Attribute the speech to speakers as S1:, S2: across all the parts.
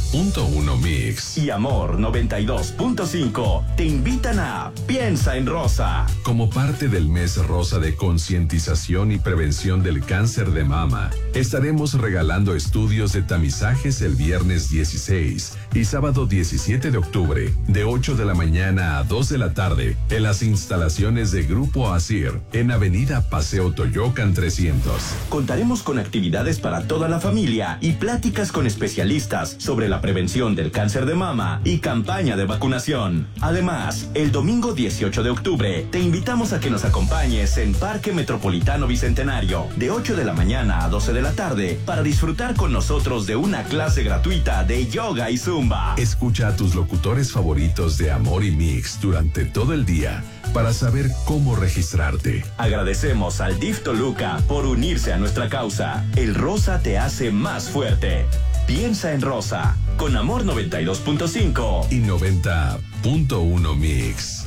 S1: 90.1 Mix
S2: y Amor 92.5 te invitan a Piensa en Rosa.
S1: Como parte del mes rosa de concientización y prevención del cáncer de mama, estaremos regalando estudios de tamizajes el viernes 16 y sábado 17 de octubre, de 8 de la mañana a 2 de la tarde, en las instalaciones de Grupo Asir, en Avenida Paseo Toyocan 300.
S2: Contaremos con actividades para toda la familia y pláticas con especialistas sobre la prevención del cáncer de mama y campaña de vacunación. Además, el domingo 18 de octubre te invitamos a que nos acompañes en Parque Metropolitano Bicentenario, de 8 de la mañana a 12 de la tarde, para disfrutar con nosotros de una clase gratuita de yoga y zumba.
S1: Escucha a tus locutores favoritos de Amor y Mix durante todo el día para saber cómo registrarte.
S2: Agradecemos al DIF Toluca por unirse a nuestra causa. El rosa te hace más fuerte. Piensa en Rosa, con Amor 92.5
S1: y 90.1 Mix.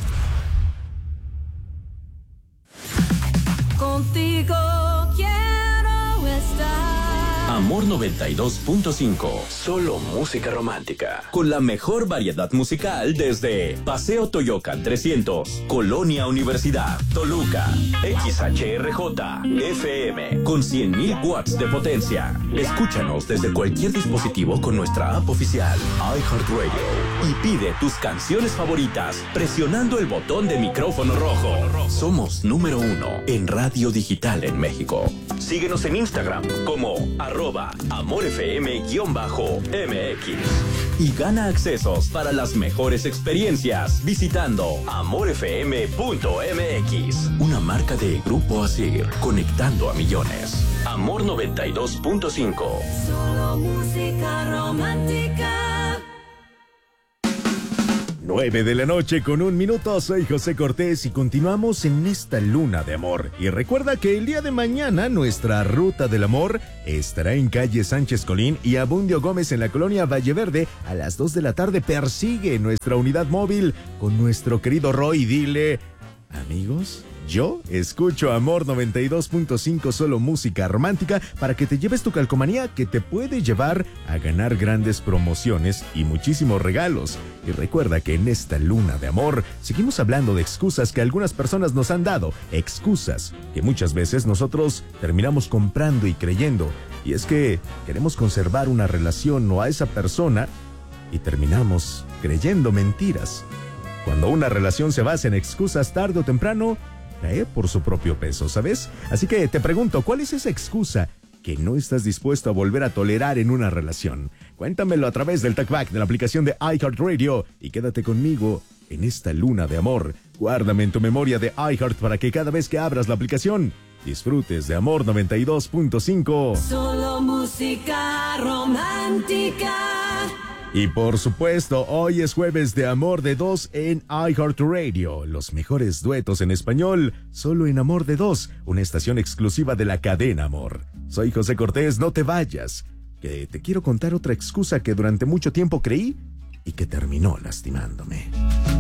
S3: Contigo quiero estar.
S2: Amor 92.5, solo música romántica. Con la mejor variedad musical desde Paseo Toyocan 300, Colonia Universidad, Toluca, XHRJ, FM, con 100,000 watts de potencia. Escúchanos desde cualquier dispositivo con nuestra app oficial, iHeartRadio. Y pide tus canciones favoritas presionando el botón de micrófono rojo. Somos número 1 en radio digital en México. Síguenos en Instagram como @AmorFM_MX y gana accesos para las mejores experiencias visitando AmorFM.mx, una marca de Grupo Asir, conectando a millones. Amor 92.5.
S3: Solo música romántica.
S4: 9 de la noche con 1 minuto, soy José Cortés y continuamos en esta luna de amor. Y recuerda que el día de mañana nuestra ruta del amor estará en calle Sánchez Colín y Abundio Gómez en la colonia Valleverde a las 2 de la tarde. Persigue nuestra unidad móvil con nuestro querido Roy. Dile, amigos, yo escucho Amor 92.5, solo música romántica, para que te lleves tu calcomanía que te puede llevar a ganar grandes promociones y muchísimos regalos. Y recuerda que en esta luna de amor seguimos hablando de excusas que algunas personas nos han dado, excusas que muchas veces nosotros terminamos comprando y creyendo. Y es que queremos conservar una relación o a esa persona y terminamos creyendo mentiras. Cuando una relación se basa en excusas, tarde o temprano cae por su propio peso, ¿sabes? Así que te pregunto, ¿cuál es esa excusa que no estás dispuesto a volver a tolerar en una relación? Cuéntamelo a través del TalkBack de la aplicación de iHeartRadio y quédate conmigo en esta luna de amor. Guárdame en tu memoria de iHeart para que cada vez que abras la aplicación disfrutes de Amor 92.5.
S3: Solo música romántica.
S4: Y por supuesto, hoy es jueves de Amor de Dos en iHeartRadio. Los mejores duetos en español, solo en Amor de Dos, una estación exclusiva de la cadena Amor. Soy José Cortés, no te vayas, que te quiero contar otra excusa que durante mucho tiempo creí y que terminó lastimándome.